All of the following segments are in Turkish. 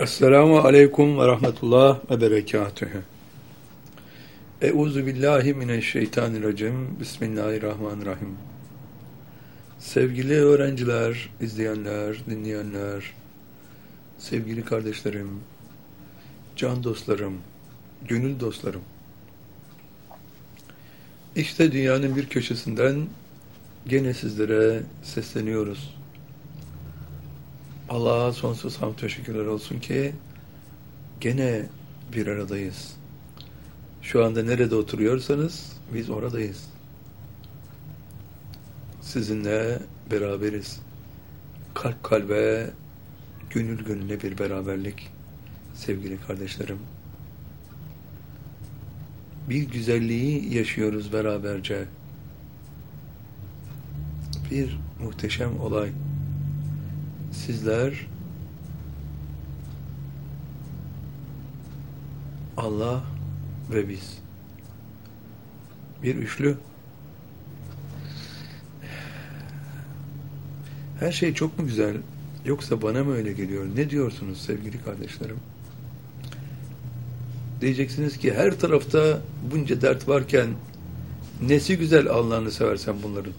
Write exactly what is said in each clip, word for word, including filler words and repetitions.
Esselamu aleyküm ve rahmetullah ve berekatühü. Euzu billahi mineşşeytanirracim. Bismillahirrahmanirrahim. Sevgili öğrenciler, izleyenler, dinleyenler, sevgili kardeşlerim, can dostlarım, gönül dostlarım. İşte dünyanın bir köşesinden gene sizlere sesleniyoruz. Allah'a sonsuz hamd teşekkürler olsun ki gene bir aradayız. Şu anda nerede oturuyorsanız biz oradayız. Sizinle beraberiz. Kalp kalbe, gönül gönüle bir beraberlik sevgili kardeşlerim. Bir güzelliği yaşıyoruz beraberce. Bir muhteşem olay. Sizler Allah ve biz. Bir üçlü. Her şey çok mu güzel? Yoksa bana mı öyle geliyor? Ne diyorsunuz sevgili kardeşlerim? Diyeceksiniz ki her tarafta bunca dert varken nesi güzel Allah'ını seversen bunların?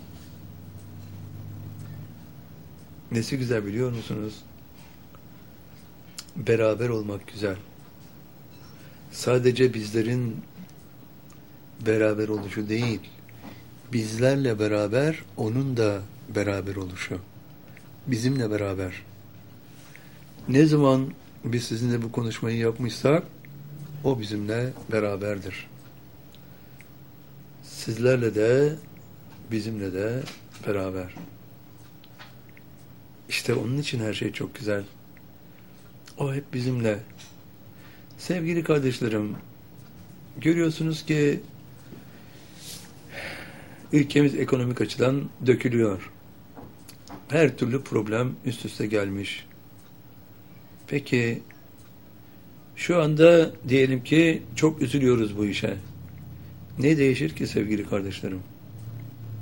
Nesi güzel biliyor musunuz? Beraber olmak güzel. Sadece bizlerin beraber oluşu değil, bizlerle beraber onun da beraber oluşu. Bizimle beraber. Ne zaman biz sizinle bu konuşmayı yapmışsak, o bizimle beraberdir. Sizlerle de, bizimle de beraber. İşte onun için her şey çok güzel. O hep bizimle. Sevgili kardeşlerim, görüyorsunuz ki ülkemiz ekonomik açıdan dökülüyor. Her türlü problem üst üste gelmiş. Peki, şu anda diyelim ki çok üzülüyoruz bu işe. Ne değişir ki sevgili kardeşlerim?